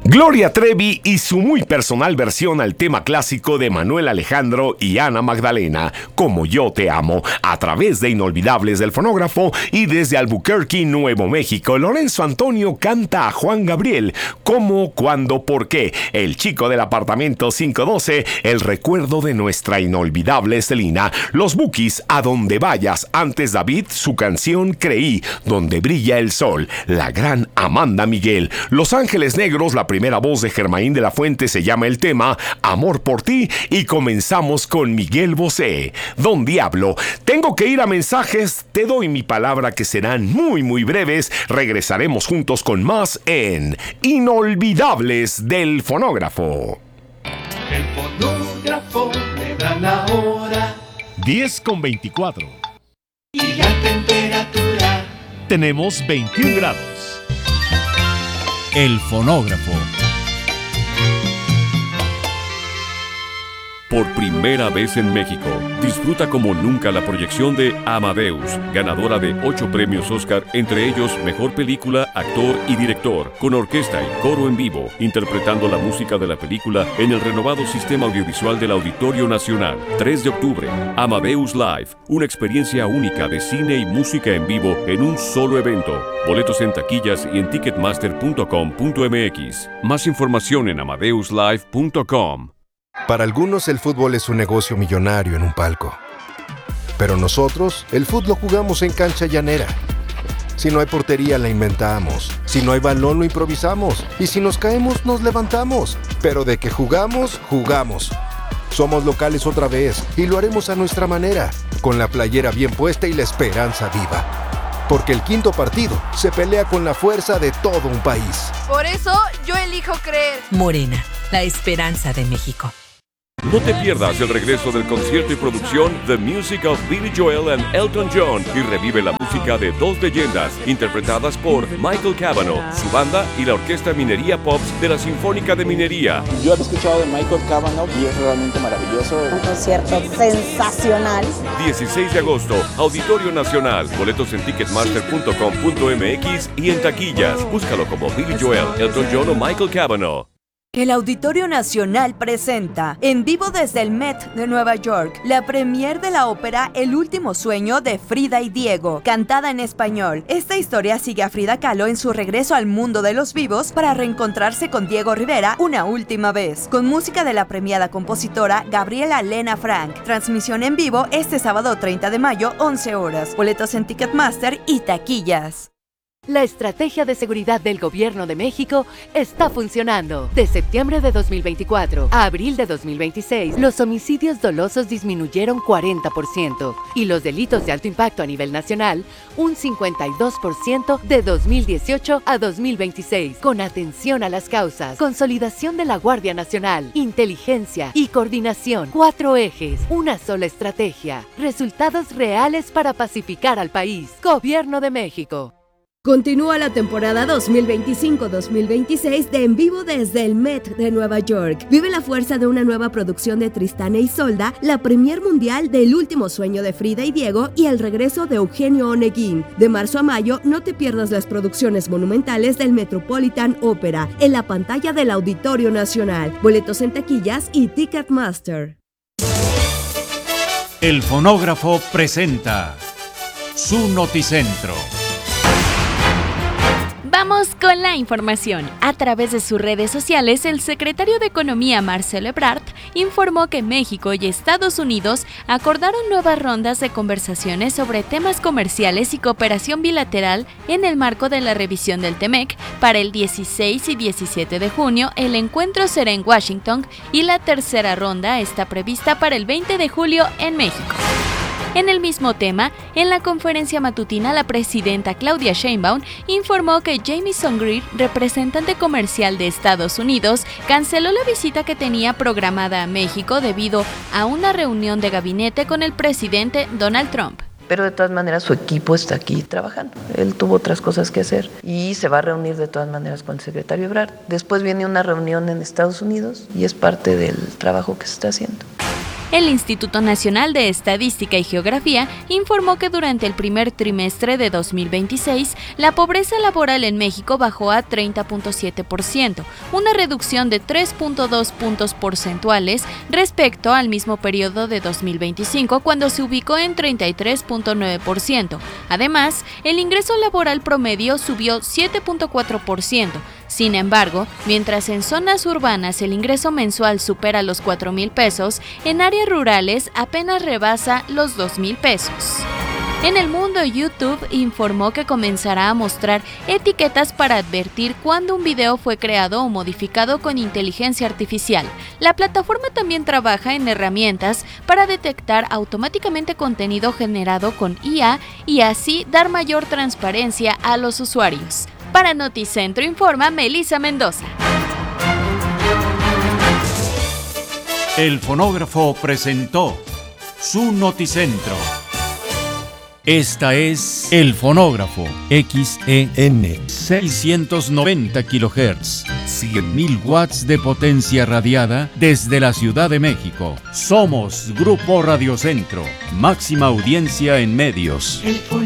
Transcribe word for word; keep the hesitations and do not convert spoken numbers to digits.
Gloria Trevi y su muy personal versión al tema clásico de Manuel Alejandro y Ana Magdalena, Como yo te amo, a través de Inolvidables del Fonógrafo. Y desde Albuquerque, Nuevo México, Lorenzo Antonio canta a Juan Gabriel, Cómo, Cuándo, Por qué. El chico del apartamento quinientos doce, el recuerdo de nuestra inolvidable Selena. Los Bukis, A donde vayas. Antes David, su canción Creí, Donde brilla el sol. La gran Amanda Miguel. Los Ángeles Negros, la primera voz de Germain de la Fuente, se llama el tema Amor por ti. Y comenzamos con Miguel Bosé, Don Diablo. Tengo que ir a mensajes, te doy mi palabra que serán muy muy breves. Regresaremos juntos con más en Inolvidables del Fonógrafo. El fonógrafo le da la hora. diez con veinticuatro. Y la temperatura. Tenemos veintiún grados. El fonógrafo. Por primera vez en México, disfruta como nunca la proyección de Amadeus, ganadora de ocho premios Oscar, entre ellos Mejor Película, Actor y Director, con orquesta y coro en vivo, interpretando la música de la película en el renovado sistema audiovisual del Auditorio Nacional. tres de octubre, Amadeus Live, una experiencia única de cine y música en vivo en un solo evento. Boletos en taquillas y en ticketmaster punto com punto m x. Más información en amadeus live punto com. Para algunos el fútbol es un negocio millonario en un palco. Pero nosotros, el fútbol lo jugamos en cancha llanera. Si no hay portería, la inventamos. Si no hay balón, lo improvisamos. Y si nos caemos, nos levantamos. Pero de que jugamos, jugamos. Somos locales otra vez y lo haremos a nuestra manera, con la playera bien puesta y la esperanza viva. Porque el quinto partido se pelea con la fuerza de todo un país. Por eso, yo elijo creer. Morena, la esperanza de México. No te pierdas el regreso del concierto y producción The Music of Billy Joel and Elton John y revive la música de dos leyendas interpretadas por Michael Cavanaugh, su banda y la Orquesta Minería Pops de la Sinfónica de Minería. Yo he escuchado de Michael Cavanaugh y es realmente maravilloso. Un concierto sensacional. dieciséis de agosto, Auditorio Nacional. Boletos en ticketmaster punto com punto m x y en taquillas. Búscalo como Billy Joel, Elton John o Michael Cavanaugh. El Auditorio Nacional presenta, en vivo desde el Met de Nueva York, la premier de la ópera El último sueño de Frida y Diego, cantada en español. Esta historia sigue a Frida Kahlo en su regreso al mundo de los vivos para reencontrarse con Diego Rivera una última vez, con música de la premiada compositora Gabriela Lena Frank. Transmisión en vivo este sábado treinta de mayo, once horas. Boletos en Ticketmaster y taquillas. La estrategia de seguridad del Gobierno de México está funcionando. De septiembre de dos mil veinticuatro a abril de dos mil veintiséis, los homicidios dolosos disminuyeron cuarenta por ciento y los delitos de alto impacto a nivel nacional un cincuenta y dos por ciento de dos mil dieciocho a dos mil veintiséis. Con atención a las causas, consolidación de la Guardia Nacional, inteligencia y coordinación. Cuatro ejes, una sola estrategia. Resultados reales para pacificar al país. Gobierno de México. Continúa la temporada dos mil veinticinco dos mil veintiséis de En Vivo desde el Met de Nueva York. Vive la fuerza de una nueva producción de Tristán e Isolda, la premier mundial de El último sueño de Frida y Diego y el regreso de Eugenio Oneguín. De marzo a mayo, no te pierdas las producciones monumentales del Metropolitan Opera en la pantalla del Auditorio Nacional. Boletos en taquillas y Ticketmaster. El fonógrafo presenta su noticentro. Vamos con la información. A través de sus redes sociales, el secretario de Economía, Marcelo Ebrard, informó que México y Estados Unidos acordaron nuevas rondas de conversaciones sobre temas comerciales y cooperación bilateral en el marco de la revisión del TEMEC. Para el dieciséis y diecisiete de junio, el encuentro será en Washington y la tercera ronda está prevista para el veinte de julio en México. En el mismo tema, en la conferencia matutina, la presidenta Claudia Sheinbaum informó que Jamieson Greer, representante comercial de Estados Unidos, canceló la visita que tenía programada a México debido a una reunión de gabinete con el presidente Donald Trump. Pero de todas maneras su equipo está aquí trabajando. Él tuvo otras cosas que hacer y se va a reunir de todas maneras con el secretario Ebrard. Después viene una reunión en Estados Unidos y es parte del trabajo que se está haciendo. El Instituto Nacional de Estadística y Geografía informó que durante el primer trimestre de dos mil veintiséis, la pobreza laboral en México bajó a treinta punto siete por ciento, una reducción de tres punto dos puntos porcentuales respecto al mismo periodo de dos mil veinticinco, cuando se ubicó en treinta y tres punto nueve por ciento. Además, el ingreso laboral promedio subió siete punto cuatro por ciento. Sin embargo, mientras en zonas urbanas el ingreso mensual supera los cuatro mil pesos, en áreas rurales apenas rebasa los dos mil pesos. En el mundo, YouTube informó que comenzará a mostrar etiquetas para advertir cuando un video fue creado o modificado con inteligencia artificial. La plataforma también trabaja en herramientas para detectar automáticamente contenido generado con I A y así dar mayor transparencia a los usuarios. Para Noticentro informa Melissa Mendoza. El fonógrafo presentó su Noticentro. Esta es El Fonógrafo, X E N, seiscientos noventa kilohertz, cien mil watts de potencia radiada desde la Ciudad de México. Somos Grupo Radio Centro, máxima audiencia en medios.